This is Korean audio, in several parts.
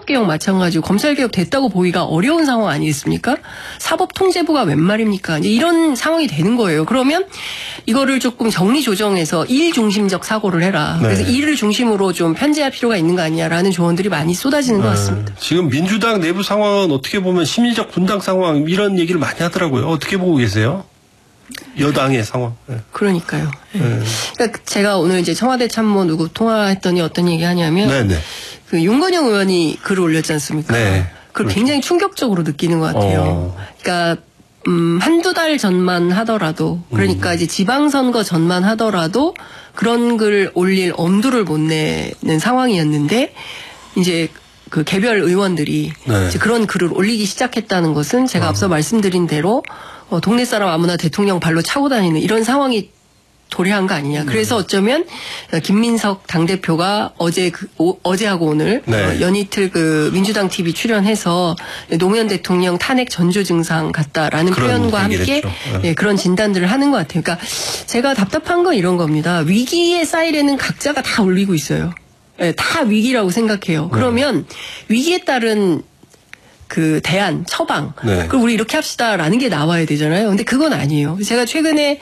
사법개혁 마찬가지고 검찰개혁 됐다고 보기가 어려운 상황 아니겠습니까? 사법통제부가 웬 말입니까? 이제 이런 상황이 되는 거예요. 그러면 이거를 조금 정리조정해서 일 중심적 사고를 해라. 네. 그래서 일을 중심으로 좀 편제할 필요가 있는 거 아니냐라는 조언들이 많이 쏟아지는 것 같습니다. 지금 민주당 내부 상황은 어떻게 보면 심리적 분당 상황 이런 얘기를 많이 하더라고요. 어떻게 보고 계세요? 여당의 상황. 네. 그러니까요. 네. 그러니까 제가 오늘 이제 청와대 참모 누구 통화했더니 어떤 얘기 하냐면 네네. 그 윤건영 의원이 글을 올렸지 않습니까? 네. 그걸 그렇죠. 굉장히 충격적으로 느끼는 것 같아요. 그러니까 한두 달 전만 하더라도 그러니까 이제 지방선거 전만 하더라도 그런 글 올릴 엄두를 못 내는 상황이었는데 이제 그 개별 의원들이 네. 이제 그런 글을 올리기 시작했다는 것은 제가 앞서 말씀드린 대로 동네 사람 아무나 대통령 발로 차고 다니는 이런 상황이 도래한 거 아니냐. 그래서 어쩌면 김민석 당대표가 어제하고 오늘 네. 연이틀 그 민주당 TV 출연해서 노무현 대통령 탄핵 전조 증상 같다라는 표현과 함께 네, 그런 진단들을 하는 것 같아요. 그러니까 제가 답답한 건 이런 겁니다. 위기의 사이렌은 각자가 다 울리고 있어요. 네, 다 위기라고 생각해요. 그러면 위기에 따른 그 대안, 처방. 네. 그럼 우리 이렇게 합시다라는 게 나와야 되잖아요. 근데 그건 아니에요. 제가 최근에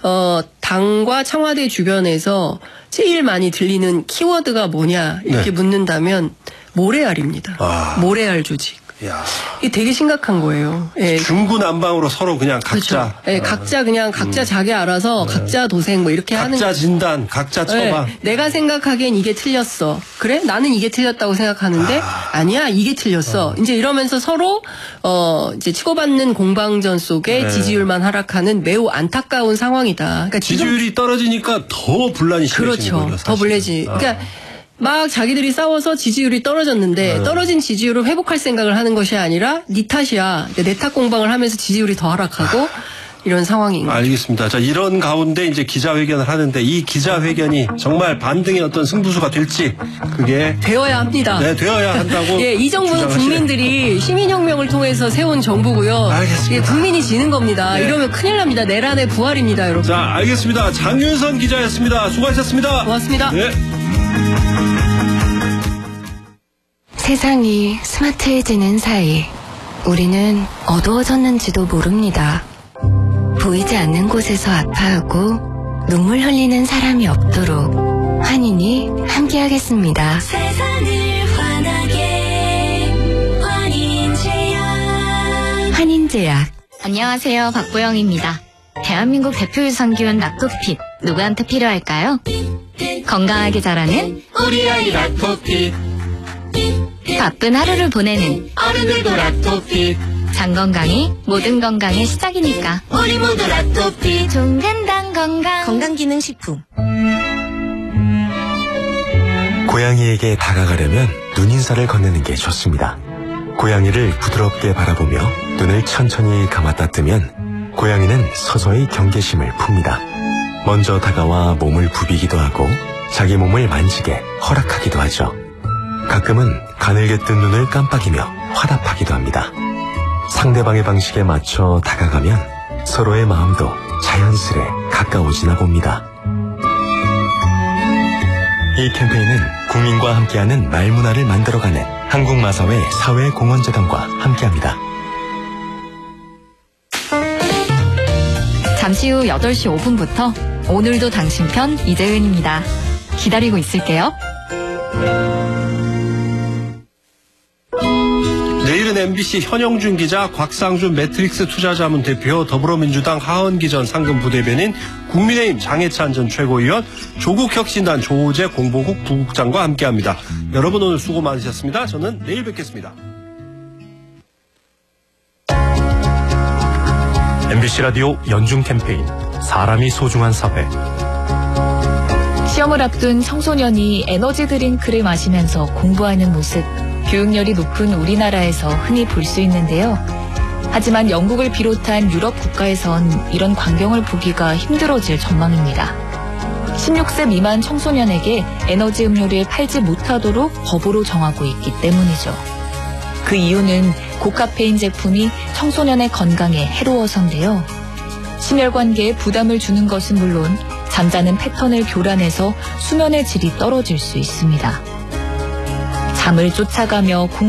당과 청와대 주변에서 제일 많이 들리는 키워드가 뭐냐 이렇게 네. 묻는다면 모래알입니다. 모래알 조직. 야. 이게 되게 심각한 거예요. 예. 중구난방으로 서로 그냥 각자. 그렇죠. 예, 각자 그냥 각자 자기 알아서 각자 도생 뭐 이렇게 하는. 각자 진단, 각자 처방. 예, 내가 생각하기엔 이게 틀렸어. 그래? 나는 이게 틀렸다고 생각하는데 아니야 이게 틀렸어. 이제 이러면서 서로 이제 치고받는 공방전 속에 네. 지지율만 지지율만 하락하는 매우 안타까운 상황이다. 그러니까 지지율이 떨어지니까 더 분란이 심해지는 그렇죠. 거죠. 더 불리지. 그러니까 막 자기들이 싸워서 지지율이 떨어졌는데 떨어진 지지율을 회복할 생각을 하는 것이 아니라 네 탓이야. 내 탓 공방을 하면서 지지율이 더 하락하고 이런 상황인 거죠. 알겠습니다. 자, 이런 가운데 이제 기자회견을 하는데 이 기자회견이 정말 반등의 어떤 승부수가 될지 그게 되어야 합니다. 네, 되어야 한다고. 예, 이 정부는 주장하시네. 국민들이 시민혁명을 통해서 세운 정부고요. 알겠습니다. 예, 국민이 지는 겁니다. 네. 이러면 큰일 납니다. 내란의 부활입니다, 여러분. 자, 알겠습니다. 장윤선 기자였습니다. 수고하셨습니다. 고맙습니다. 네. 세상이 스마트해지는 사이 우리는 어두워졌는지도 모릅니다. 보이지 않는 곳에서 아파하고 눈물 흘리는 사람이 없도록 환인이 함께하겠습니다. 세상을 환하게 환인제약. 안녕하세요. 박보영입니다. 대한민국 대표 유산균 락토핏 누구한테 필요할까요? 건강하게 자라는 우리 아이 락토핏 바쁜 하루를 보내는 어른들도 락토핏 장 건강이 모든 건강의 시작이니까 우리 모두 락토핏 종근당 건강 건강기능식품 고양이에게 다가가려면 눈인사를 건네는 게 좋습니다. 고양이를 부드럽게 바라보며 눈을 천천히 감았다 뜨면 고양이는 서서히 경계심을 풉니다. 먼저 다가와 몸을 부비기도 하고 자기 몸을 만지게 허락하기도 하죠. 가끔은 가늘게 뜬 눈을 깜빡이며 화답하기도 합니다. 상대방의 방식에 맞춰 다가가면 서로의 마음도 자연스레 가까워지나 봅니다. 이 캠페인은 국민과 함께하는 말문화를 만들어가는 한국마사회 사회공헌재단과 함께합니다. 잠시 후 8시 5분부터 오늘도 당신 편 이재은입니다. 기다리고 있을게요. 내일은 MBC 현영준 기자, 곽상준 매트릭스 투자자문 대표, 더불어민주당 하헌기 전 상근부대변인, 국민의힘 장해찬 전 최고위원, 조국혁신단 조우재 공보국 부국장과 함께합니다. 여러분 오늘 수고 많으셨습니다. 저는 내일 뵙겠습니다. MBC 라디오 연중 캠페인 사람이 소중한 사회. 시험을 앞둔 청소년이 에너지 드링크를 마시면서 공부하는 모습, 교육열이 높은 우리나라에서 흔히 볼 수 있는데요. 하지만 영국을 비롯한 유럽 국가에선 이런 광경을 보기가 힘들어질 전망입니다. 16세 미만 청소년에게 에너지 음료를 팔지 못하도록 법으로 정하고 있기 때문이죠. 그 이유는 고카페인 제품이 청소년의 건강에 해로워서인데요. 심혈관계에 부담을 주는 것은 물론 잠자는 패턴을 교란해서 수면의 질이 떨어질 수 있습니다. 잠을 쫓아가며